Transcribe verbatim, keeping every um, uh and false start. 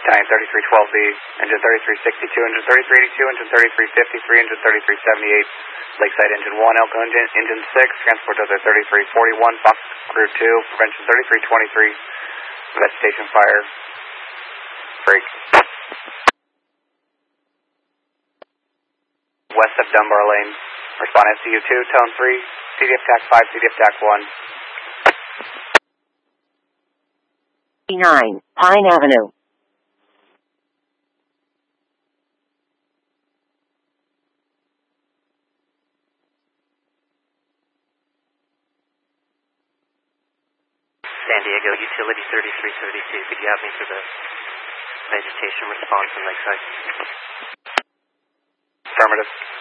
Italian thirty-three twelve B, engine thirty-three sixty-two, engine thirty-three eighty-two, engine thirty-three fifty-three, engine thirty-three seventy-eight, Lakeside engine one, Elko engine, engine six, transport Desert thirty-three forty-one, Fox Crew two, prevention thirty-three twenty-three, vegetation fire, break. West of Dunbar Lane, respond S C U two, tone three, C D F T A C five, C D F T A C one. nine, Pine Avenue. San Diego, utility thirty-three thirty-two. Could you have me for the vegetation response in Lakeside? Affirmative.